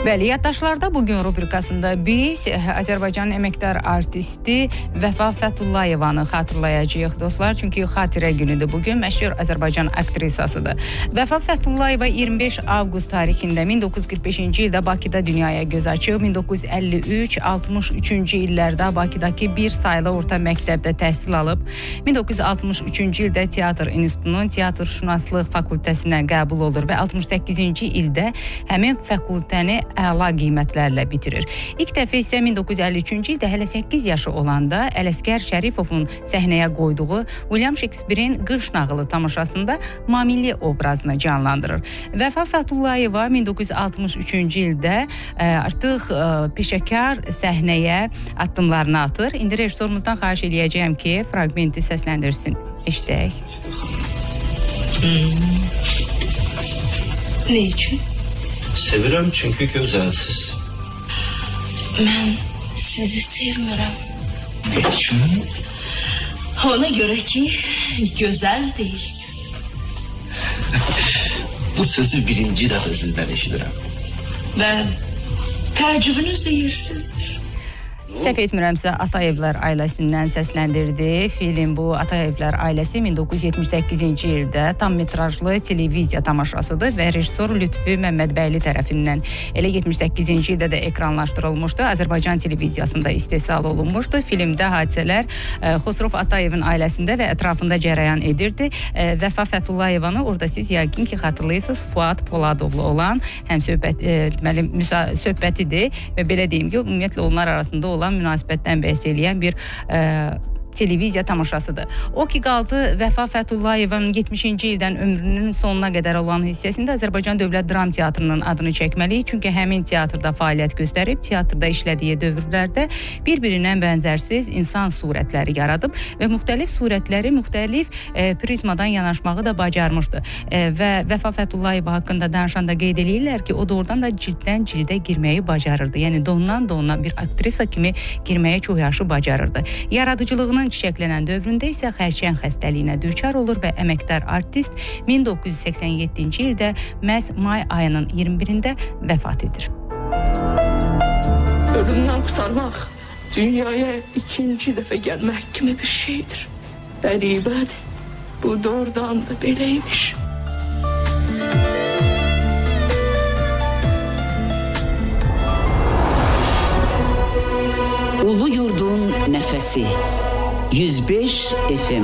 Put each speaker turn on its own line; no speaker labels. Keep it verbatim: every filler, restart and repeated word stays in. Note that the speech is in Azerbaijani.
Bəli, yaddaşlarda bugün rubrikasında biz Azərbaycanın əməkdar artisti Vəfa Fəthullayevanı xatırlayacağıq dostlar. Çünki xatirə günüdür bugün, məşhur Azərbaycan aktrisasıdır. Vəfa Fətullayeva iyirmi beş avqust tarixində min doqquz yüz qırx beşinci ildə Bakıda dünyaya göz açıb. min doqquz yüz əlli üç altmış üçüncü illərdə Bakıdakı bir saylı orta məktəbdə təhsil alıb. min doqquz yüz altmış üçüncü ildə Teatr İnstitutunun Teatrşünaslıq fakültəsinə qəbul olur və altmış səkkizinci ildə həmin fakültəni əla qiymətlərlə bitirir. İlk dəfə isə min doqquz yüz əlli üçüncü ildə hələ səkkiz yaşı olanda Ələsgər Şərifovun səhnəyə qoyduğu William Shakespeare'in Qış nağılı tamaşasında Mamilli obrazını canlandırır. Vəfa Fətullayeva min doqquz yüz altmış üçüncü ildə ə, artıq ə, peşəkar səhnəyə addımlarını atır. İndi rejissorumuzdan xahiş eləyəcəyəm ki, fraqmenti səsləndirsin. İştək.
Hmm. Ne üçün?
Sevirəm çünkü gözəlsiz.
Mən sizi sevmirəm.
Ne üçün?
Ona göre ki güzel değilsiniz.
Bu sözü birinci dəfə sizdən eşidirəm.
Ve təəccübünüz deyirsiz.
Səhv etmirəmsə Atayevlər ailəsindən səsləndirdi. Film bu Atayevlər ailəsi min doqquz yüz yetmiş səkkizinci ildə tam metrajlı televiziya tamaşasıdır və rejissor Lütfü Məmmədbəyli tərəfindən elə yetmiş səkkizinci ildə də ekranlaşdırılmışdı. Azərbaycan televiziyasında istehsal olunmuşdu. Filmdə hadisələr ə, Xosrov Atayevin ailəsində və ətrafında cərəyan edirdi. Ə, Vəfa Fəthullayevanı orada siz yəqin ki xatırlayırsınız, Fuad Poladovlu olan həm söhbət e, deməli söhbətidir və belə deyim ki, ümumiyyətlə onlar arasında olan münasibətdən bəhs eləyən bir ə, televiziya tamaşasıdır. O ki qaldı Vəfa Fəthullayevanın yetmişinci ildən ömrünün sonuna qədər olan hissəsində Azərbaycan Dövlət Dram Teatrının adını çəkməliyik. Çünki həmin teatrda fəaliyyət göstərib, teatrda işlədiyi dövrlərdə bir-birindən bənzərsiz insan surətləri yaradıb və müxtəlif surətləri müxtəlif e, prizmadan yanaşmağı da bacarmışdı. E, və Vəfa Fətullayeva haqqında danışanda qeyd edirlər ki, o doğrudan da cilddən cildə girməyi bacarırdı. Yəni dondan dona bir aktrisa kimi girməyə çox yaxşı bacarırdı. Yaradıcılığının çiçəklənən dövründə isə xərçəng xəstəliyinə düçar olur və əməkdar artist min doqquz yüz səksən yeddinci ildə məhz may ayının iyirmi birində vəfat edir.
Ölümdən qurtarmaq dünyaya ikinci dəfə gəlmək kimi bir şeydir. Qəribədir. Bu doğrudan da beləymiş.
Ulu Yurdun Nəfəsi yüz beş F M